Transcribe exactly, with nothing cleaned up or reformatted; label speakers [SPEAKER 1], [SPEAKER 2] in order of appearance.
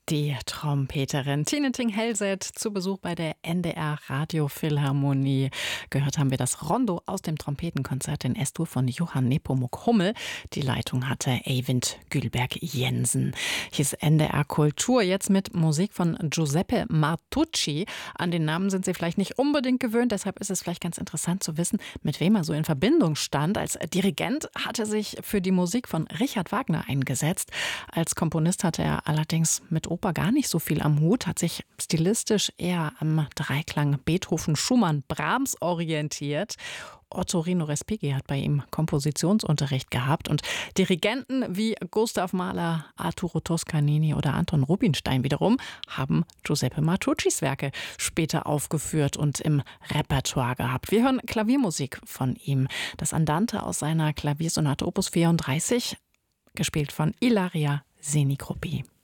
[SPEAKER 1] Die Trompeterin Tine Ting-Hellset zu Besuch bei der N D R Radiophilharmonie. Gehört haben wir das Rondo aus dem Trompetenkonzert in S-Dur von Johann Nepomuk Hummel. Die Leitung hatte Eivind Gülberg-Jensen. Hier ist N D R Kultur, jetzt mit Musik von Giuseppe Martucci. An den Namen sind Sie vielleicht nicht unbedingt gewöhnt, deshalb ist es vielleicht ganz interessant zu wissen, mit wem er so in Verbindung stand. Als Dirigent hat er sich für die Musik von Richard Wagner eingesetzt. Als Komponist hatte er allerdings mit Oper gar nicht so viel am Hut, hat sich stilistisch eher am Dreiklang Beethoven, Schumann, Brahms orientiert. Ottorino Respighi hat bei ihm Kompositionsunterricht gehabt und Dirigenten wie Gustav Mahler, Arturo Toscanini oder Anton Rubinstein wiederum haben Giuseppe Martuccis Werke später aufgeführt und im Repertoire gehabt. Wir hören Klaviermusik von ihm, das Andante aus seiner Klaviersonate Opus vierunddreißig, gespielt von Ilaria Senicropi.